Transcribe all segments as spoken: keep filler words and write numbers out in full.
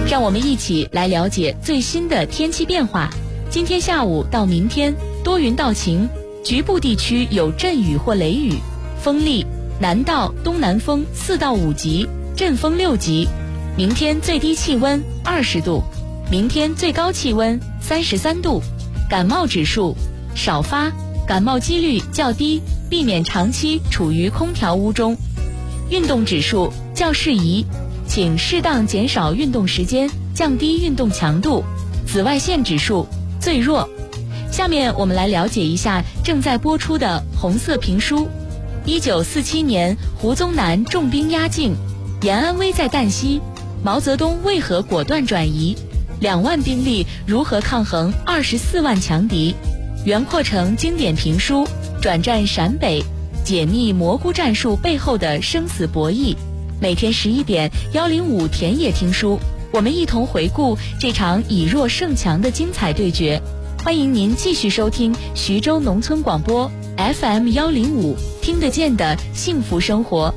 让我们一起来了解最新的天气变化。今天下午到明天多云到晴，局部地区有阵雨或雷雨，风力南到东南风四到五级，阵风六级。明天最低气温二十度，明天最高气温三十三度。感冒指数少发，感冒几率较低，避免长期处于空调屋中。运动指数较适宜，请适当减少运动时间，降低运动强度。紫外线指数最弱。下面我们来了解一下正在播出的红色评书。一九四七年，胡宗南重兵压境，延安危在旦夕，毛泽东为何果断转移？两万兵力如何抗衡二十四万强敌？袁阔成经典评书，转战陕北，解密蘑菇战术背后的生死博弈。每天十一点，幺零五田野听书，我们一同回顾这场以弱胜强的精彩对决。欢迎您继续收听徐州农村广播 F M 幺零五，听得见的幸福生活。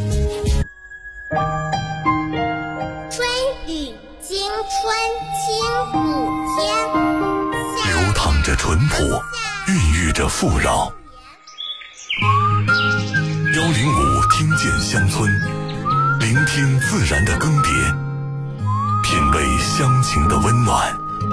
春雨惊春清谷天， 流淌着淳朴，孕育着富饶。幺零五听见乡村，聆听自然的更迭，品味乡情的温暖。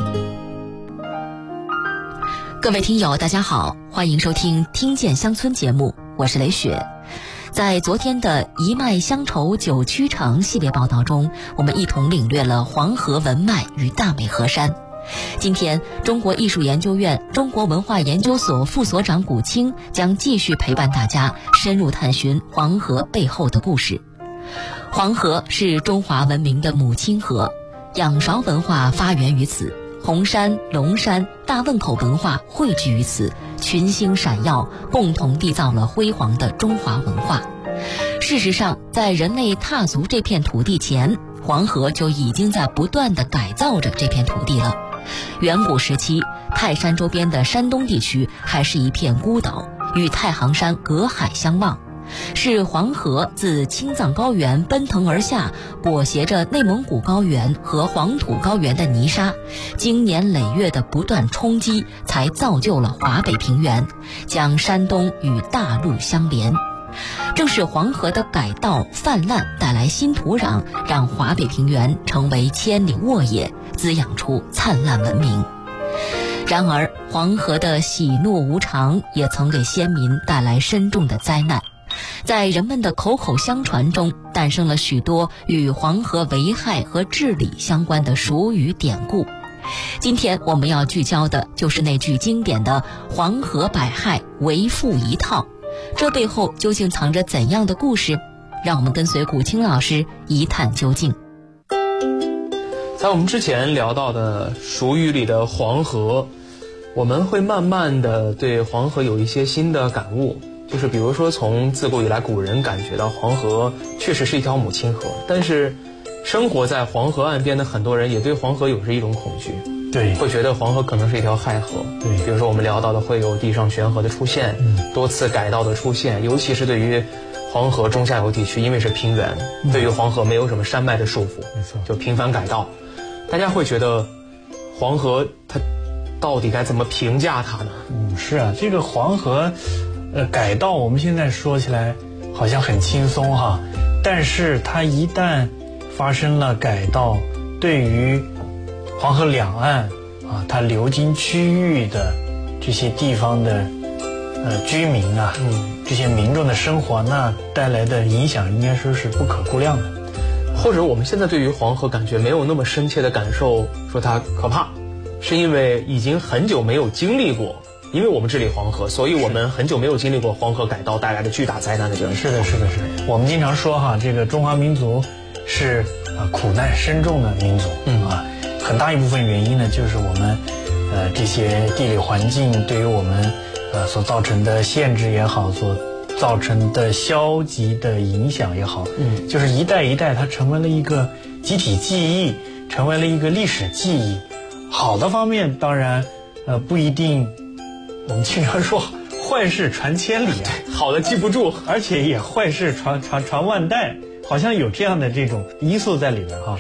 各位听友大家好，欢迎收听听见乡村节目，我是雷雪。在昨天的一脉乡愁九曲城系列报道中，我们一同领略了黄河文脉与大美河山。今天中国艺术研究院中国文化研究所副所长古清将继续陪伴大家深入探寻黄河背后的故事。黄河是中华文明的母亲河，仰韶文化发源于此，红山、龙山、大汶口文化汇聚于此，群星闪耀，共同缔造了辉煌的中华文化。事实上，在人类踏足这片土地前，黄河就已经在不断地改造着这片土地了。远古时期，泰山周边的山东地区还是一片孤岛，与太行山隔海相望。是黄河自青藏高原奔腾而下，裹挟着内蒙古高原和黄土高原的泥沙，经年累月的不断冲击，才造就了华北平原，将山东与大陆相连。正是黄河的改道泛滥带来新土壤，让华北平原成为千里沃野，滋养出灿烂文明。然而，黄河的喜怒无常也曾给先民带来深重的灾难。在人们的口口相传中，诞生了许多与黄河危害和治理相关的俗语典故。今天我们要聚焦的就是那句经典的“黄河百害，为赋一套”。这背后究竟藏着怎样的故事？让我们跟随古清老师一探究竟。 在我们之前聊到的俗语里的黄河，我们会慢慢的对黄河有一些新的感悟。就是比如说，从自古以来古人感觉到黄河确实是一条母亲河，但是生活在黄河岸边的很多人也对黄河有着一种恐惧， 对， 会觉得黄河可能是一条害河。 对， 比如说我们聊到的会有地上悬河的出现，嗯、多次改道的出现，尤其是对于黄河中下游地区，因为是平原，嗯、对于黄河没有什么山脉的束缚， 没错， 就频繁改道，大家会觉得黄河它到底该怎么评价它呢？ 嗯，是啊，这个黄河。呃，改道我们现在说起来好像很轻松哈，但是它一旦发生了改道，对于黄河两岸啊，它流经区域的这些地方的呃居民啊，嗯，这些民众的生活，那带来的影响应该说是不可估量的。 或者我们现在对于黄河感觉没有那么深切的感受，说它可怕，是因为已经很久没有经历过。因为我们治理黄河，所以我们很久没有经历过黄河改道带来的巨大灾难的这种。 是的，是的，是的。我们经常说哈，这个中华民族是啊苦难深重的民族，嗯啊，很大一部分原因呢，就是我们呃这些地理环境对于我们呃所造成的限制也好，所造成的消极的影响也好，嗯，就是一代一代它成为了一个集体记忆，成为了一个历史记忆。好的方面当然呃不一定。我们经常说坏事传千里啊， 好的记不住， 而且也坏事传传传万代，好像有这样的这种因素在里边哈。